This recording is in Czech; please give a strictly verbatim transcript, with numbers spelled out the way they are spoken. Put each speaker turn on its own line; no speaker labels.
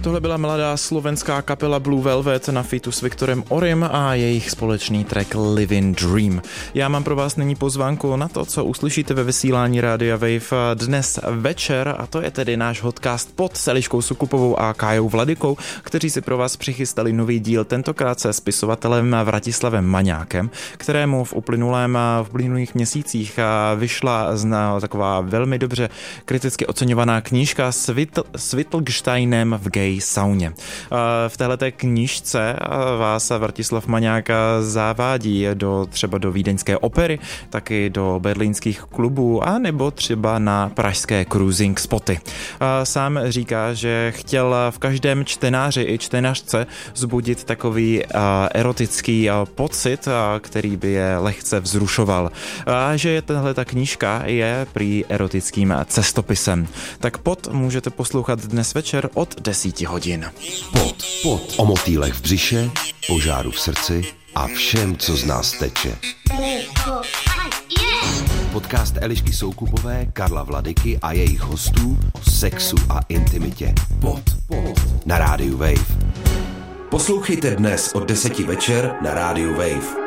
Tohle byla mladá slovenská kapela Blue Velvet na featu s Viktorem Orim a jejich společný track Living Dream. Já mám pro vás nyní pozvánku na to, co uslyšíte ve vysílání Rádia Wave dnes večer, a to je tedy náš podcast pod s Eliškou Sukupovou a Kájou Vladykou, kteří si pro vás přichystali nový díl, tentokrát se spisovatelem Vratislavem Maňákem, kterému v uplynulém v uplynulých měsících vyšla zna taková velmi dobře kriticky oceňovaná knížka s, Vitl, s Wittgensteinem v gay sauně. V téhleté knížce vás Vratislav Maňák zavádí do třeba do vídeňské opery, taky do berlínských klubů a nebo třeba na pražské cruising spoty. Sám říká, že chtěl v každém čtenáři i čtenářce zbudit takový erotický pocit, který by je lehce vzrušoval. A že tahleta knížka je prý erotickým cestopisem. Tak pod můžete poslouchat dnes večer od desíti hodin.
Pod, pod. O motýlech v břiše, požáru v srdci a všem, co z nás teče. Podcast Elišky Soukupové, Karla Vladyky a jejich hostů o sexu a intimitě. Pod, pod. Na rádiu Wave. Poslouchejte dnes od deseti večer na rádiu Wave.